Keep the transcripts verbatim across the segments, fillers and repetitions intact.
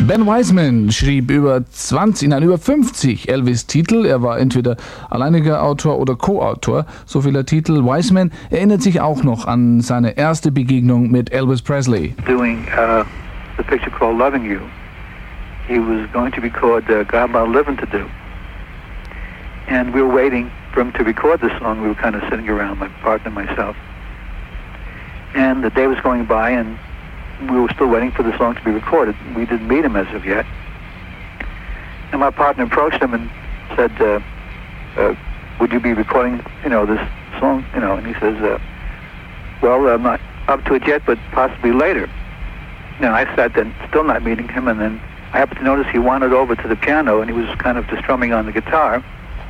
Ben Wiseman schrieb über zwanzig, nein, über fünfzig Elvis-Titel. Er war entweder alleiniger Autor oder Co-Autor so vieler Titel. Wiseman erinnert sich auch noch an seine erste Begegnung mit Elvis Presley. Doing uh, the picture called Loving You. He was going to record uh, Got a Lot of Living to Do. And we were waiting for him to record the song. We were kind of sitting around, my partner and myself. And the day was going by, and we were still waiting for the song to be recorded. We didn't meet him as of yet. And my partner approached him and said, uh, uh, would you be recording, you know, this song? You know, and he says, uh, well, I'm not up to it yet, but possibly later. And I sat there, still not meeting him, and then I happened to notice he wandered over to the piano, and he was kind of just strumming on the guitar.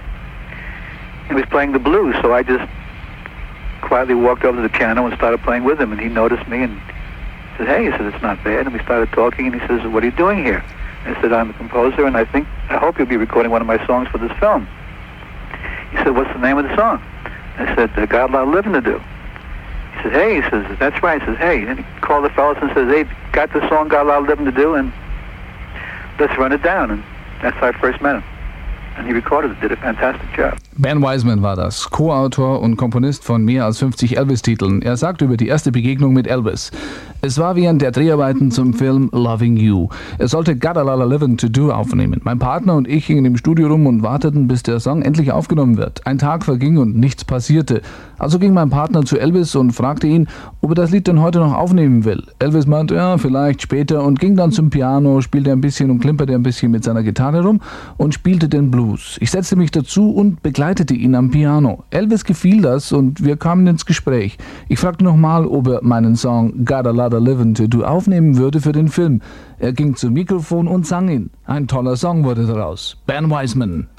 He was playing the blues, so I just quietly walked over to the piano and started playing with him, and he noticed me and said, hey, he said, it's not bad. And we started talking, and he says, what are you doing here? And I said, I'm a composer, and I think, I hope you'll be recording one of my songs for this film. He said, what's the name of the song? I said, I got a lot of living to do. He said, hey, he says, that's right. He says, hey. And he called the fellas and says, hey, got the song, got a lot of living to do, and let's run it down. And that's how I first met him. And he recorded it, did a fantastic job. Ben Wiseman war das, Co-Autor und Komponist von mehr als fünfzig Elvis-Titeln. Er sagt über die erste Begegnung mit Elvis: Es war während der Dreharbeiten zum Film Loving You. Er sollte Got a Lot of Living to Do aufnehmen. Mein Partner und ich gingen im Studio rum und warteten, bis der Song endlich aufgenommen wird. Ein Tag verging und nichts passierte. Also ging mein Partner zu Elvis und fragte ihn, ob er das Lied denn heute noch aufnehmen will. Elvis meinte, ja, vielleicht später, und ging dann zum Piano, spielte ein bisschen und klimperte ein bisschen mit seiner Gitarre rum und spielte den Blues. Ich setzte mich dazu und begleitete ihn am Piano. Elvis gefiel das und wir kamen ins Gespräch. Ich fragte nochmal, ob er meinen Song Got a Lot of Living to Do aufnehmen würde für den Film. Er ging zum Mikrofon und sang ihn. Ein toller Song wurde daraus. Ben Wiseman.